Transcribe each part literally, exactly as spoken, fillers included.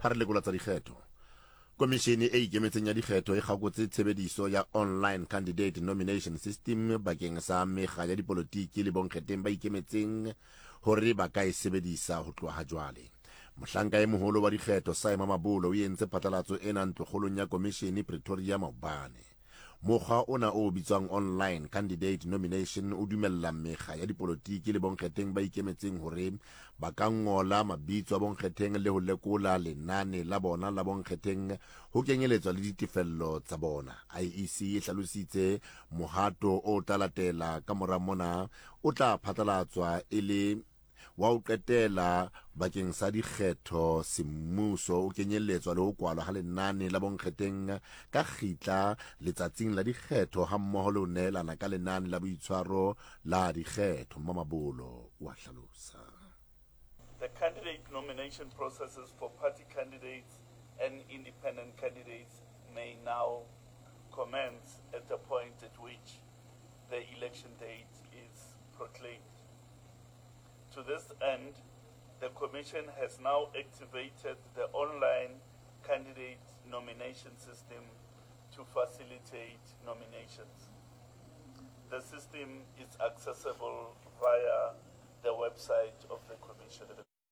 ha re lekola tsa dikgetho. Komishene e ikemetseng ya dikgetho e gakotse tshebediso ya online candidate nomination system bakeng sa mekga ya dipolotiki le bonkgetheng ba ikemetseng hore ba ka e sebedisa ho tloha jwale. Mohlanka e moholo wa dikgetho Simon Mabolo o entse phatlalatso ena ntlokgolong ya komishene Pretoria maobane. Mokgwa ona o bitswang online candidate nomination o dumella mekga ya dipolotiki le bonkgetheng ba ikemetseng hore ba ka ngola mabitso a bonkgetheng le ho lekola lenane la bona la bonkgetheng ho kenyeletswa le ditefello tsa bona. I E C e hlalositse mohato o tla latela ka mora mona o tla phatlalatswa e le wa ho qetela bakeng sa dikgetho semmuso o kenyelletswa le ho kwalwa ha lenane la bonkgetheng ka kgitla letsatsing la dikgetho ha mmoho le ho neelana ka lenane la boitshwaro la dikgetho. Mamabolo wa hlalosa. The candidate nomination processes for party candidates and independent candidates may now commence at the point at which the election date is proclaimed. To this end, the Commission has now activated the online candidate nomination system to facilitate nominations. The system is accessible via the website of the Commission.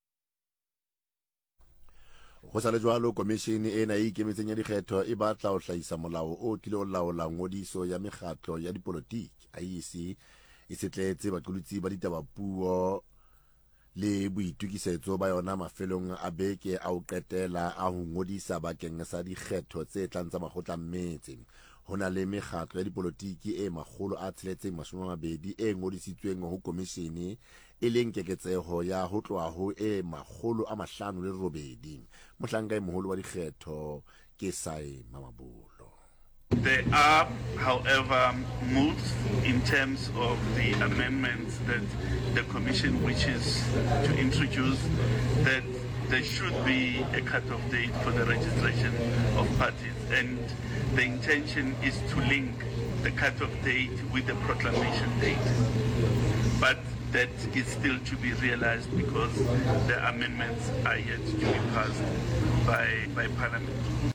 Go sa le jwalo komishene ena e ikemetseng ya dikgetho e batla ho hlahisa molao o tlile ho laola ngodiso ya mekgatlo ya dipolotiki. I E C e setletse baqolotsi ba ditabapuo le boitukisetso ba yona mafelong a beke a ho qetela a ho ngodisa bakeng sa dikgetho tse tlang tsa makgotla mmetse. Ho na le mekgatlo ya dipolotiki e makgolo a tsheletseng mashome a mabedi e ngodisitsweng ho komishene e leng keketseho ya ho tloha ho e makgolo a mahlano le robedi. Mohlanka e moholo wa dikgetho ke Sai Mamabolo. There are, however, moves in terms of the amendments that the Commission wishes to introduce, that there should be a cut-off date for the registration of parties, and the intention is to link the cut-off date with the proclamation date. But that is still to be realized because the amendments are yet to be passed by, by Parliament.